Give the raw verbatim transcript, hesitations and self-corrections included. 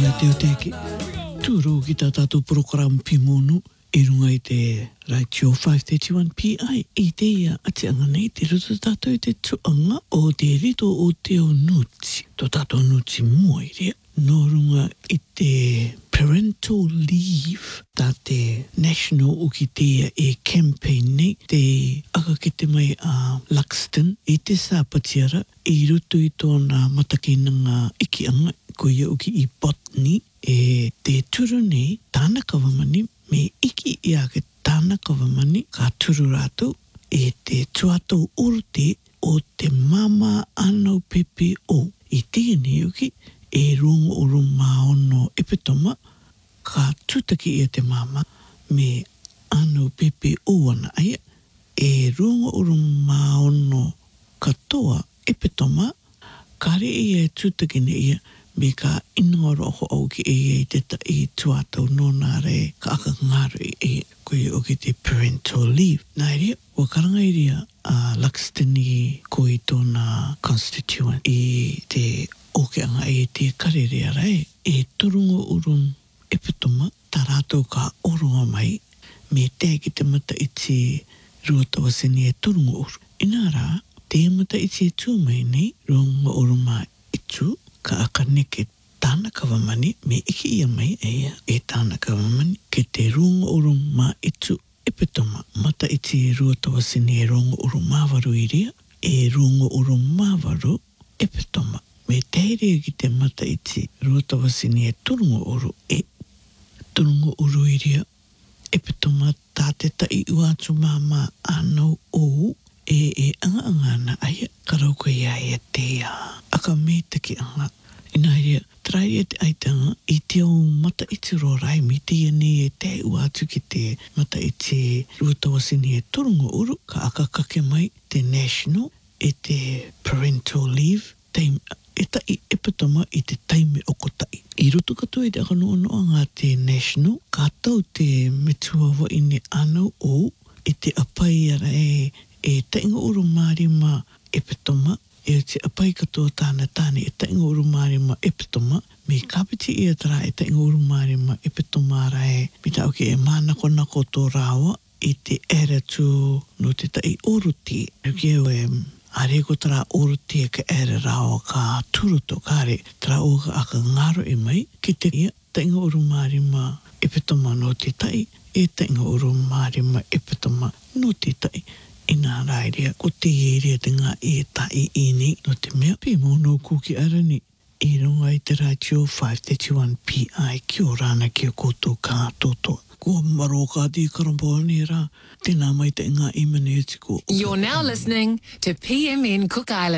teo teke. Tūro ki tā tātou program Pimonu i runga i te Radio five thirty-one P I i te ia ati anga nei te rutu tātou i te tuanga o te rito o te o nuti. Tō tātou nuti mua i rea. No runga i te parental leave tā te national uki te ia e campaign nei te aka ki te mai a Luxton i te sāpatiara i rutu i tōna matakinanga iki anga ko ia uki i Botany e te turu nei tāna kawamani me iki i ake tāna kawamani ka turu rātou e te tuatou orte o te mama anau pepe o. I tēnei uki e rongo o maono epitoma ka tutaki i te mama me anau pepe o ana aia e rongo o maono katoa epitoma kare i e tutaki ni ia me ka inongoro ho au ki e i te ta i tuatau nona re ka aka ngaro i e koe o ki te parental leave. Nā rea, o karanga i rea a Luxton i ko i tōna constituent i te oke anga e te kare rea rai e turungo urun epitoma tā rātou ka orunga mai me te ki te mata i te ruatawaseni e turungo uru. Ina rā, te mata i te tūmai nei runga uruma itu ka aka neke tāna kawamani me iki ia mai eia e tāna kawamani ke te runga uru mā itu epitoma mata i te ruatawaseni e runga uru māwaru i rea e runga uru māwaru epitoma me teire ki te mata i te ruatawaseni e turunga uru e turunga uru i rea epitoma tā te tai uatu māma anau o e e anga anga na aia karauka ia e te ia aka me taki anga ina rea trai e te aitanga i te o mata i te rorai mi te iane e te uatu ki te mata i te ruatawaseni e turunga uru ka aka kake mai te national e te parental leave te e tai epitoma i te taime o kotai. I rutu katoa i te aka noa noa ngā te national ka tau te metua wa i ne anau o i te apai ara e e tainga uru mārima epitoma e te apai katoa tāna tāne e tainga uru mārima epitoma me kapiti ia tara e tainga uru mārima epitoma ara e mi tau ki e mānako nako tō rāua i te eratu no te tai oruti e ki e e are ko tara oruti e ka ere rāua ka turuto kare tara o ka aka ngaro e mai ki te ia tainga uru mārima epitoma no te tai e tainga uru mārima epitoma no te tai ina rairea ko te ere te ngā e tai i nei no te mea Pimono kuki arani i runga i te Radio five thirty-one P I ki o rāna ki o koutou kātotoa. Ko maro ka di karamboa ni rā, tēnā mai te ngā imane e tiko. You're now listening to P M N Cook Island.